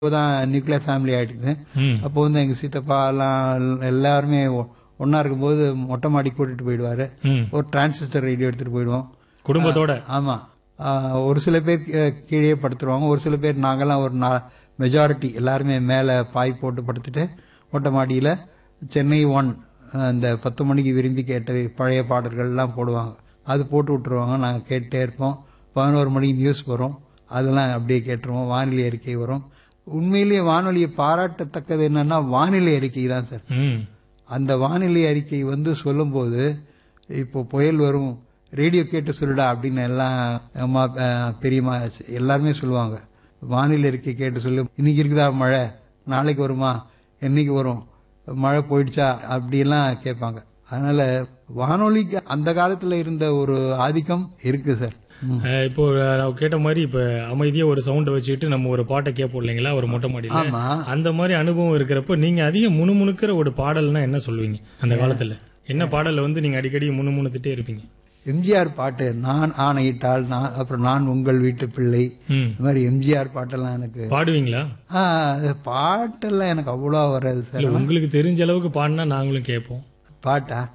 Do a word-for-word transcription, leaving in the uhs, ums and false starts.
இப்போதான் nuclear family ஆயிடுது. ம். அப்போ வந்து எங்க சித்தப்பா எல்லாம் எல்லாருமே ஒ- ஒண்ணா இருக்கும்போது மொட்டை மாடி கூட்டிட்டு போயிடுவாரு. ம். ஒரு டிரான்சிஸ்டர் ரேடியோ எடுத்துட்டு போயிடுவோம். குடும்பத்தோட ஆமா. ஆஹ் ஒரு சில பேர் கீ- கீழே படுத்துருவாங்க. ஒரு சில பேர் நாங்கெல்லாம் ஒரு மெஜாரிட்டி எல்லாருமே மேலே பாய் போட்டு படுத்துட்டு மொட்டை மாடியில சென்னை ஒன் அந்த பத்து மணிக்கு விரும்பி கேட்ட பழைய பாடல்கள் எல்லாம் போடுவாங்க. அது போட்டு விட்டுருவாங்க. நாங்கள் கேட்டே இருப்போம். பதினோரு மணிக்கு நியூஸ் வரும். அதெல்லாம் அப்படியே கேட்டுருவோம். வானிலை அறிக்கை வரும். உண்மையிலேயே வானொலியை பாராட்டத்தக்கது என்னன்னா வானிலை அறிக்கை தான் சார். ம். அந்த வானிலை அறிக்கை வந்து சொல்லும்போது இப்போ புயல் வரும் ரேடியோ கேட்டு சொல்லுடா அப்படின்னு எல்லாம் அம்மா அஹ், பெரியம்மா எல்லாருமே சொல்லுவாங்க. வானிலை அறிக்கை கேட்டு சொல்லு, இன்னைக்கு இருக்குதா மழை, நாளைக்கு வருமா, என்னைக்கு வரும், மழை போயிடுச்சா, அப்படியெல்லாம் கேட்பாங்க. அதனால வானொலிக்கு அந்த காலத்துல இருந்த ஒரு ஆதிக்கம் இருக்கு சார். அஹ், இப்போ நான் கேட்ட மாதிரி இப்ப அமைதியா ஒரு சவுண்ட் வச்சுக்கிட்டு நம்ம ஒரு பாட்டை கேட்போம் இல்லைங்களா ஒரு மொட்டை மாடியில. ஆமா. அந்த மாதிரி அனுபவம் இருக்கிறப்ப நீங்க அதிக முணுமுணுக்கிற ஒரு பாடல்னா என்ன சொல்லுவீங்க அந்த காலத்துல? என்ன பாடல்ல வந்து நீங்க அடிக்கடி முணுமுணுத்துட்டே இருப்பீங்க? எம்ஜிஆர் பாட்டு, நான் ஆணையிட்டால் நான், அப்புறம் நான் உங்கள் வீட்டு பிள்ளை, ம். இந்த மாதிரி எம்ஜிஆர் பாட்டெல்லாம் எனக்கு பாடுவீங்களா? ஆ, அது பாட்டெல்லாம் எனக்கு அவ்வளோ வராது சார். இல்ல உங்களுக்கு தெரிஞ்ச அளவுக்கு பாடினா நாங்களும் கேட்போம். பாட்டா